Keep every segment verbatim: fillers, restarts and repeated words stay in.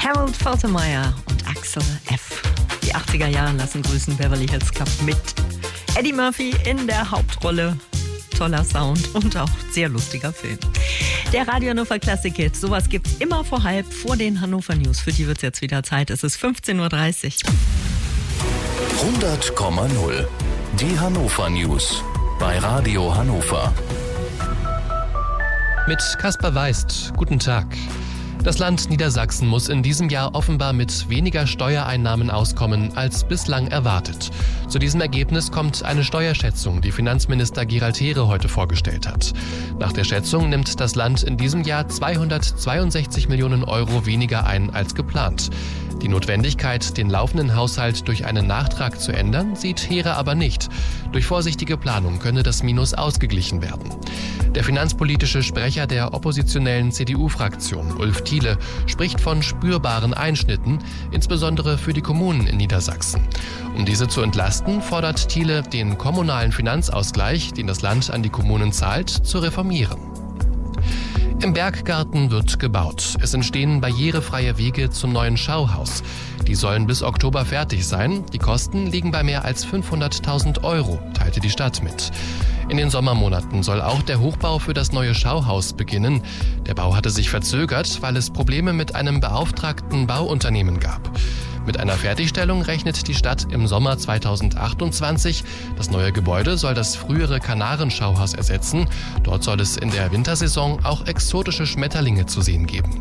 Harold Faltermeyer und Axel F. Die achtziger Jahre lassen grüßen, Beverly Hills Cop mit Eddie Murphy in der Hauptrolle. Toller Sound und auch sehr lustiger Film. Der Radio Hannover Classic Hit, sowas gibt's immer vor halb vor den Hannover News. Für die wird's jetzt wieder Zeit. Es ist fünfzehn Uhr dreißig. hundert Komma null. Die Hannover News bei Radio Hannover. Mit Kaspar Weist, guten Tag. Das Land Niedersachsen muss in diesem Jahr offenbar mit weniger Steuereinnahmen auskommen als bislang erwartet. Zu diesem Ergebnis kommt eine Steuerschätzung, die Finanzminister Gerald Heere heute vorgestellt hat. Nach der Schätzung nimmt das Land in diesem Jahr zweihundertzweiundsechzig Millionen Euro weniger ein als geplant. Die Notwendigkeit, den laufenden Haushalt durch einen Nachtrag zu ändern, sieht Heere aber nicht. Durch vorsichtige Planung könne das Minus ausgeglichen werden. Der finanzpolitische Sprecher der oppositionellen C D U-Fraktion, Ulf Thiele, spricht von spürbaren Einschnitten, insbesondere für die Kommunen in Niedersachsen. Um diese zu entlasten, fordert Thiele, den kommunalen Finanzausgleich, den das Land an die Kommunen zahlt, zu reformieren. Im Berggarten wird gebaut. Es entstehen barrierefreie Wege zum neuen Schauhaus. Die sollen bis Oktober fertig sein. Die Kosten liegen bei mehr als fünfhunderttausend Euro, teilte die Stadt mit. In den Sommermonaten soll auch der Hochbau für das neue Schauhaus beginnen. Der Bau hatte sich verzögert, weil es Probleme mit einem beauftragten Bauunternehmen gab. Mit einer Fertigstellung rechnet die Stadt im Sommer zweitausendachtundzwanzig. Das neue Gebäude soll das frühere Kanarenschauhaus ersetzen. Dort soll es in der Wintersaison auch exotische Schmetterlinge zu sehen geben.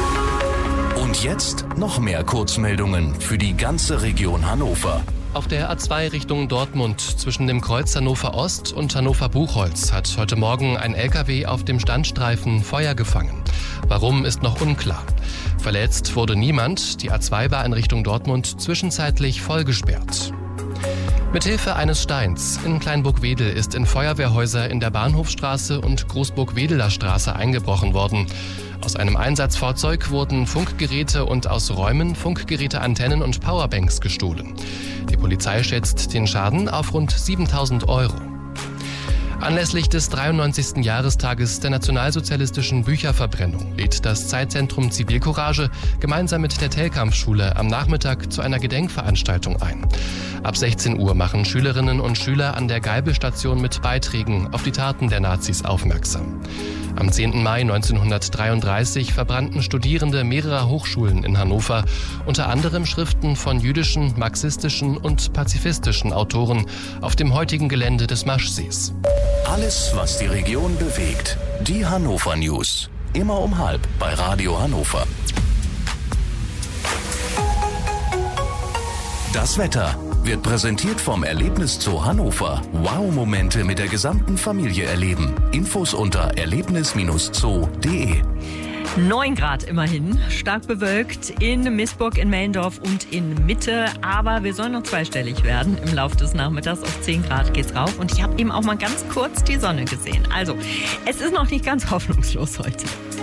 Und jetzt noch mehr Kurzmeldungen für die ganze Region Hannover. Auf der A zwei Richtung Dortmund zwischen dem Kreuz Hannover Ost und Hannover Buchholz hat heute Morgen ein L K W auf dem Standstreifen Feuer gefangen. Warum, ist noch unklar. Verletzt wurde niemand. Die A zwei war in Richtung Dortmund zwischenzeitlich vollgesperrt. Mithilfe eines Steins in Kleinburg-Wedel ist in Feuerwehrhäuser in der Bahnhofstraße und Großburg-Wedeler Straße eingebrochen worden. Aus einem Einsatzfahrzeug wurden Funkgeräte und aus Räumen Funkgeräte, Antennen und Powerbanks gestohlen. Die Polizei schätzt den Schaden auf rund siebentausend Euro. Anlässlich des dreiundneunzigsten Jahrestages der nationalsozialistischen Bücherverbrennung lädt das Zeitzentrum Zivilcourage gemeinsam mit der Telkampf-Schule am Nachmittag zu einer Gedenkveranstaltung ein. Ab sechzehn Uhr machen Schülerinnen und Schüler an der Geibelstation mit Beiträgen auf die Taten der Nazis aufmerksam. Am zehnten Mai neunzehnhundertdreiunddreißig verbrannten Studierende mehrerer Hochschulen in Hannover unter anderem Schriften von jüdischen, marxistischen und pazifistischen Autoren auf dem heutigen Gelände des Maschsees. Alles, was die Region bewegt. Die Hannover News. Immer um halb bei Radio Hannover. Das Wetter wird präsentiert vom Erlebniszoo Hannover. Wow-Momente mit der gesamten Familie erleben. Infos unter erlebnis zoo punkt de. neun Grad immerhin, stark bewölkt in Missburg, in Mellendorf und in Mitte. Aber wir sollen noch zweistellig werden. Im Laufe des Nachmittags auf zehn Grad geht's rauf. Und ich habe eben auch mal ganz kurz die Sonne gesehen. Also, es ist noch nicht ganz hoffnungslos heute.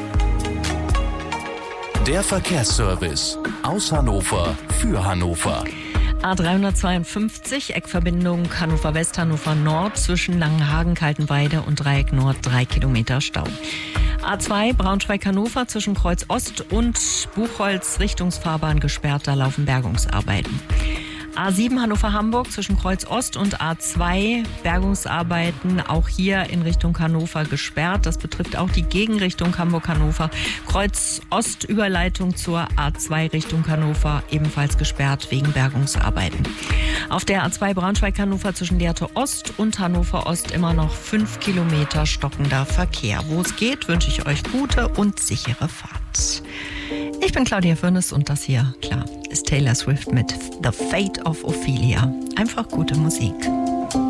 Der Verkehrsservice aus Hannover für Hannover. A dreihundertzweiundfünfzig, Eckverbindung Hannover West, Hannover Nord zwischen Langenhagen, Kaltenweide und Dreieck Nord, drei Kilometer Stau. A zwei Braunschweig-Hannover zwischen Kreuz Ost und Buchholz Richtungsfahrbahn gesperrt, da laufen Bergungsarbeiten. A sieben Hannover-Hamburg zwischen Kreuz Ost und A zwei Bergungsarbeiten, auch hier in Richtung Hannover gesperrt. Das betrifft auch die Gegenrichtung Hamburg-Hannover. Kreuz Ost Überleitung zur A zwei Richtung Hannover ebenfalls gesperrt wegen Bergungsarbeiten. Auf der A zwei Braunschweig-Hannover zwischen Lehrte Ost und Hannover Ost immer noch fünf Kilometer stockender Verkehr. Wo es geht, wünsche ich euch gute und sichere Fahrt. Ich bin Claudia Fürnes und das hier, klar, ist Taylor Swift mit The Fate of Ophelia. Einfach gute Musik.